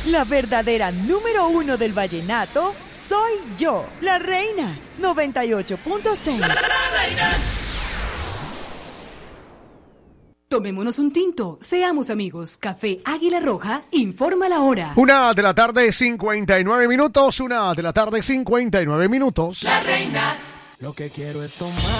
La verdadera número uno del vallenato soy yo, la reina. 98.6. La reina. Tomémonos un tinto, seamos amigos. Café Águila Roja informa la hora. 1:59 p.m. 1:59 p.m. La reina. Lo que quiero es tomar.